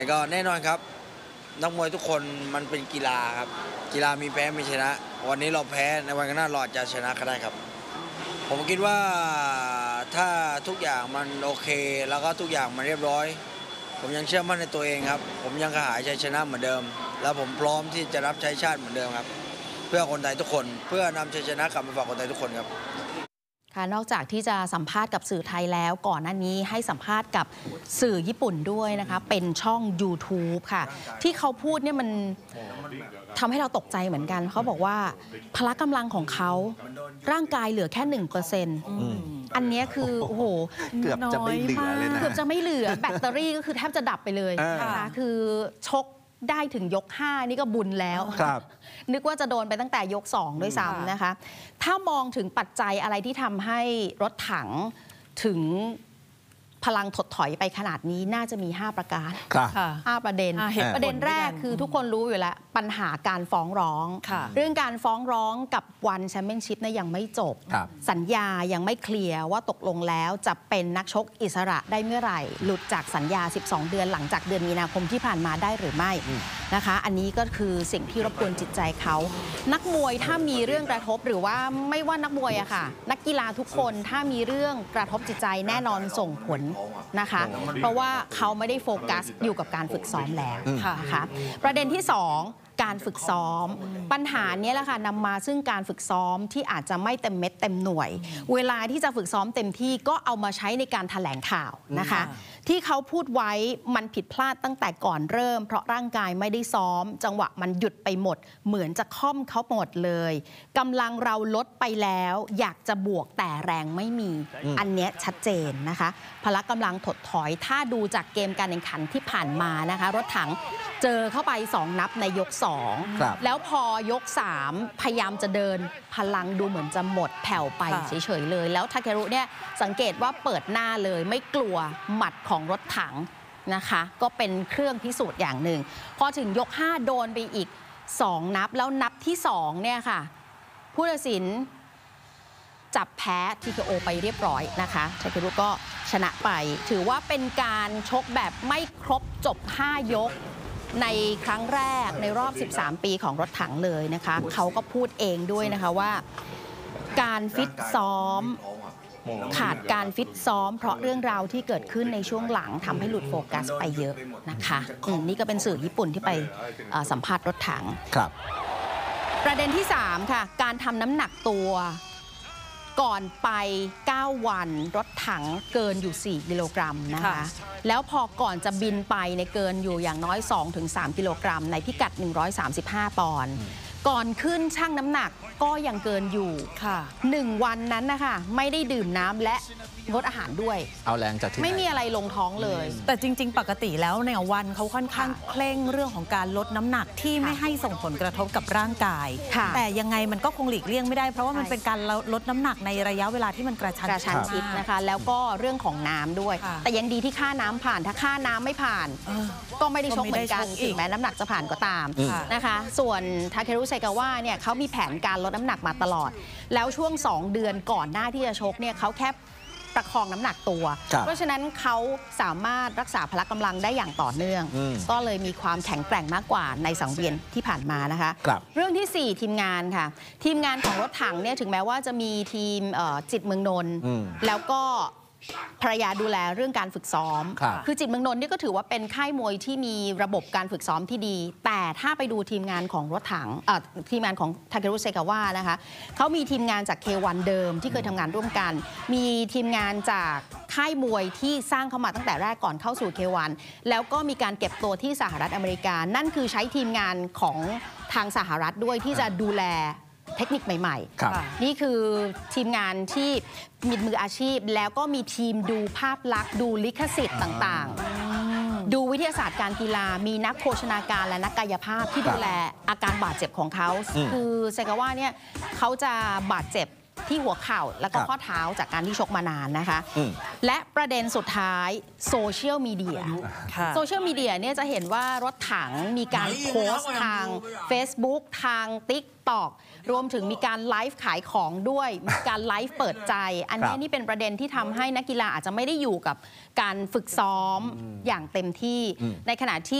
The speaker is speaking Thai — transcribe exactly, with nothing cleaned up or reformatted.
ก็แน่นอนครับนักมวยทุกคนมันเป็นกีฬาครับกีฬามีแพ้มีชนะวันนี้เราแพ้ในวันข้างหน้าเราอาจจะชนะก็ได้ครับผมคิดว่าถ้าทุกอย่างมันโอเคแล้วก็ทุกอย่างมันเรียบร้อยผมยังเชื่อมั่นในตัวเองครับผมยังกระหายชัยชนะเหมือนเดิมแล้วผมพร้อมที่จะรับใช้ชาติเหมือนเดิมครับเพื่อคนไทยทุกคนเพื่อนำชัยชนะกลับมาฝากคนไทยทุกคนครับค่ะนอกจากที่จะสัมภาษณ์กับสื่อไทยแล้วก่อนหน้านี้ให้สัมภาษณ์กับสื่อญี่ปุ่นด้วยนะคะเป็นช่อง ยูทูบ ค่ะที่เขาพูดเนี่ยมันทำให้เราตกใจเหมือนกันเขาบอกว่าพละกำลังของเขาร่างกายเหลือแค่หนึ่งเปอร์เซ็นต์อันนี้คือโอ้โหเกือบจะไม่เหลือเลยนะเกือบจะไม่เหลือแบตเตอรี่ก็คือแทบจะดับไปเลยนะคะคือชกได้ถึงยกห้านี่ก็บุญแล้วนึกว่าจะโดนไปตั้งแต่ยกสองด้วยซ้ำนะคะถ้ามองถึงปัจจัยอะไรที่ทำให้รถถังถึงพลังถดถอยไปขนาดนี้น่าจะมีห้าประการห้าประเด็นประเด็นแรกคือทุกคนรู้อยู่แล้วปัญหาการฟ้องร้องเรื่องการฟ้องร้องกับวันแชมเปี้ยนชิพเนี่ยยังไม่จบสัญญายังไม่เคลียร์ว่าตกลงแล้วจะเป็นนักชกอิสระได้เมื่อไหร่หลุดจากสัญญาสิบสองเดือนหลังจากเดือนมีนาคมที่ผ่านมาได้หรือไม่นะคะอันนี้ก็คือสิ่งที่รบกวนจิตใจเขานักมวยถ้ามีเรื่องกระทบหรือว่าไม่ว่านักมวยอะค่ะนักกีฬาทุกคนถ้ามีเรื่องกระทบจิตใจแน่นอนส่งผลนะคะเพราะว่าเขาไม่ได้โฟกัสอยู่กับการฝึกซ้อมแล้วนะคะประเด็นที่สองการฝึกซ้อมปัญหานี้แหละค่ะนำมาซึ่งการฝึกซ้อมที่อาจจะไม่เต็มเม็ดเต็มหน่วยเวลาที่จะฝึกซ้อมเต็มที่ก็เอามาใช้ในการแถลงข่าวนะคะที่เขาพูดไว้มันผิดพลาดตั้งแต่ก่อนเริ่มเพราะร่างกายไม่ได้ซ้อมจังหวะมันหยุดไปหมดเหมือนจะค่อมเขาหมดเลยกำลังเราลดไปแล้วอยากจะบวกแต่แรงไม่มีอันเนี้ยชัดเจนนะคะพละกำลังถดถอยถ้าดูจากเกมการแข่งขันที่ผ่านมานะคะรถถังเจอเข้าไปสองนับในยกสองแล้วพอยกสามพยายามจะเดินพลังดูเหมือนจะหมดแผ่วไปเฉยๆเลยแล้วทาเครุเนี่ยสังเกตว่าเปิดหน้าเลยไม่กลัวหมัดของรถถังนะคะก็เป็นเครื่องพิสูจน์อย่างหนึ่งพอถึงยกห้าโดนไปอีกสองนับแล้วนับที่สองเนี่ยค่ะผู้ตัดสินจับแพ้ ที เค โอ ไปเรียบร้อยนะคะทาเครุก็ชนะไปถือว่าเป็นการชกแบบไม่ครบจบห้ายกในครั้งแรกในรอบสิบสามปีของรถถังเลยนะคะเขาก็พูดเองด้วยนะคะว่าการฟิตซ้อมขาดการฟิตซ้อมเพราะเรื่องราวที่เกิดขึ้นในช่วงหลังทำให้หลุดโฟกัสไปเยอะนะคะนี่ก็เป็นสื่อญี่ปุ่นที่ไปสัมภาษณ์รถถังประเด็นที่สามค่ะการทำน้ำหนักตัวก่อนไปเก้าวันรถถังเกินอยู่สี่กิโลกรัมนะคะแล้วพอก่อนจะบินไปในเกินอยู่อย่างน้อย สองถึงสาม กิโลกรัมในพิกัดหนึ่งร้อยสามสิบห้าปอนด์ก่อนขึ้นชั่งน้ำหนักก็ยังเกินอยู่ค่ะหนึ่งวันนั้นนะคะไม่ได้ดื่มน้ำและงดอาหารด้วยเอาแรงจากที่ไม่มีอะไรลงท้องเลยแต่จริงๆปกติแล้วในวันเขาค่อนข้างเคร่งเรื่องของการลดน้ำหนักที่ไม่ให้ส่งผลกระทบกับร่างกายแต่ยังไงมันก็คงหลีกเลี่ยงไม่ได้เพราะว่ามันเป็นการลดน้ำหนักในระยะเวลาที่มันกระชั้นชิดนะคะแล้วก็เรื่องของน้ำด้วยแต่ยังดีที่ค่าน้ำผ่านถ้าค่าน้ำไม่ผ่านก็ไม่ได้ชกเหมือนกันถึงแม้น้ำหนักจะผ่านก็ตามนะคะส่วนทาเครุไซกาวะเนี่ยเขามีแผนการลดน้ำหนักมาตลอดแล้วช่วงสองเดือนก่อนหน้าที่จะชกเนี่ยเขาแค่ประคองน้ำหนักตัวเพราะฉะนั้นเขาสามารถรักษาพละกำลังได้อย่างต่อเนื่องก็เลยมีความแข็งแกร่งมากกว่าในสังเวียนที่ผ่านมานะคะเรื่องที่สี่ทีมงานค่ะทีมงานของรถถังเนี่ยถึงแม้ว่าจะมีทีมจิตเมืองนนท์แล้วก็ภรรยาดูแลเรื่องการฝึกซ้อมคือจิตเมืองนนท์นี่ก็ถือว่าเป็นค่ายมวยที่มีระบบการฝึกซ้อมที่ดีแต่ถ้าไปดูทีมงานของรถถังทีมงานของทาเครุไซกาวะนะคะเขามีทีมงานจาก เค วัน เดิมที่เคยทำงานร่วมกันมีทีมงานจากค่ายมวยที่สร้างเข้ามาตั้งแต่แรกก่อนเข้าสู่ เค วัน แล้วก็มีการเก็บตัวที่สหรัฐอเมริกานั่นคือใช้ทีมงานของทางสหรัฐด้วยที่จะดูแลเทคนิคใหม่ๆนี่คือทีมงานที่มีมืออาชีพแล้วก็มีทีมดูภาพลักษณ์ดูลิขสิทธิ์ต่างๆดูวิทยาศาสตร์การกีฬามีนักโภชนาการและนักกายภาพที่ดูแลอาการบาดเจ็บของเขาคือไซกาวะเนี่ยเขาจะบาดเจ็บที่หัวเข่าแล้วก็ครับข้อเท้าจากการที่ชกมานานนะคะอืมและประเด็นสุดท้ายโซเชียลมีเดียค่ะโซเชียลมีเดียเนี่ยจะเห็นว่ารถถังมีการโพสต์ทาง Facebook ทาง TikTok รวมถึงมีการไลฟ์ขายของด้วย มีการไลฟ์เปิดใจ อันนี้ครับนี่เป็นประเด็นที่ทำให้นักกีฬาอาจจะไม่ได้อยู่กับการฝึกซ้อมอย่างเต็มที่อืมในขณะที่